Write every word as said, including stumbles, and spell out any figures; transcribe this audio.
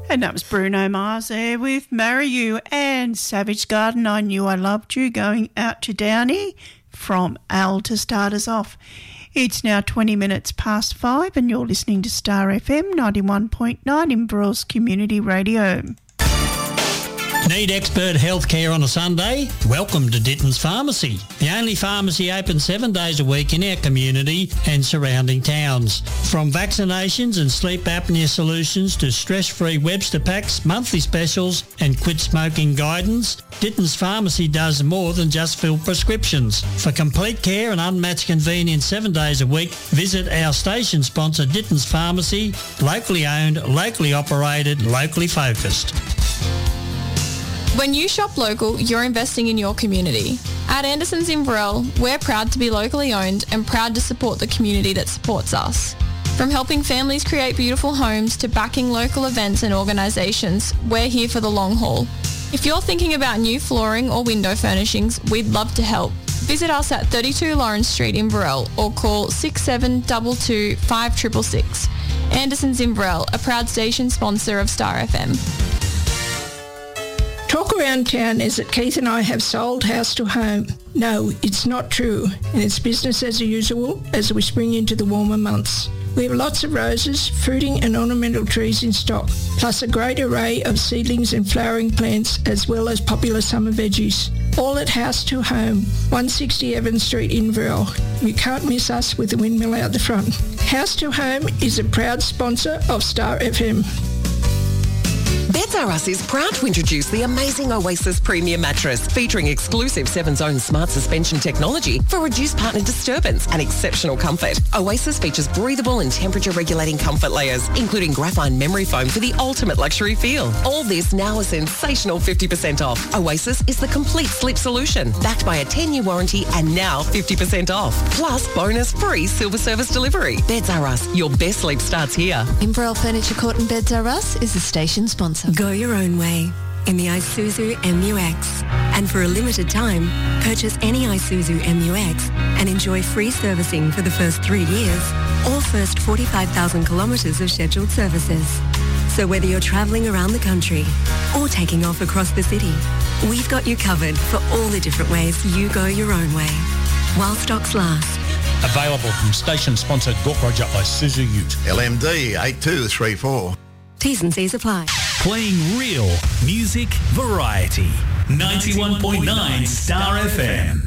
And that was Bruno Mars there with Marry You, and Savage Garden, I Knew I Loved You, going out to Downey from Al to start us off. It's now twenty minutes past five and you're listening to Star F M ninety-one point nine in Inverell's Community Radio. Need expert health care on a Sunday? Welcome to Ditton's Pharmacy, the only pharmacy open seven days a week in our community and surrounding towns. From vaccinations and sleep apnea solutions to stress-free Webster packs, monthly specials and quit smoking guidance, Ditton's Pharmacy does more than just fill prescriptions. For complete care and unmatched convenience seven days a week, visit our station sponsor Ditton's Pharmacy, locally owned, locally operated, locally focused. When you shop local, you're investing in your community. At Anderson's Inverell, we're proud to be locally owned and proud to support the community that supports us. From helping families create beautiful homes to backing local events and organisations, we're here for the long haul. If you're thinking about new flooring or window furnishings, we'd love to help. Visit us at thirty-two Lawrence Street, Inverell, or call six seven two two, five six six six. Anderson's Inverell, a proud station sponsor of Star F M. Talk around town is that Keith and I have sold house to home. No, it's not true, and it's business as usual as we spring into the warmer months. We have lots of roses, fruiting and ornamental trees in stock, plus a great array of seedlings and flowering plants, as well as popular summer veggies. All at House to Home, one sixty Evans Street, Inverell. You can't miss us with the windmill out the front. House to Home is a proud sponsor of Star F M. Beds R Us is proud to introduce the amazing Oasis Premium Mattress, featuring exclusive Seven Zone Smart Suspension technology for reduced partner disturbance and exceptional comfort. Oasis features breathable and temperature-regulating comfort layers, including graphite memory foam for the ultimate luxury feel. All this now a sensational fifty percent off. Oasis is the complete sleep solution, backed by a ten-year warranty and now fifty percent off. Plus, bonus free silver service delivery. Beds R Us, your best sleep starts here. Inverell Furniture Court and Beds R Us is the station sponsor. Go your own way in the Isuzu M U X. And for a limited time, purchase any Isuzu M U X and enjoy free servicing for the first three years or first forty-five thousand kilometres of scheduled services. So whether you're travelling around the country or taking off across the city, we've got you covered for all the different ways you go your own way, while stocks last. Available from station sponsor Gawk Roger Isuzu Ute. L M D eight two three four. T's and C's apply. Playing real music variety. ninety-one point nine Star F M.